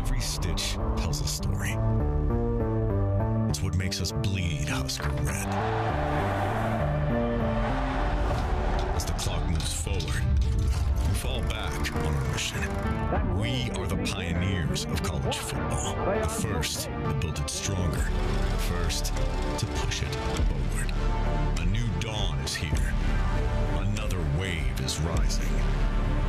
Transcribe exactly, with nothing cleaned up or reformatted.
Every stitch tells a story. It's what makes us bleed Husker red. As the clock moves forward, we fall back on our mission. We are the pioneers of college football. The first to build it stronger. The first to push it forward. A new dawn is here. Another wave is rising.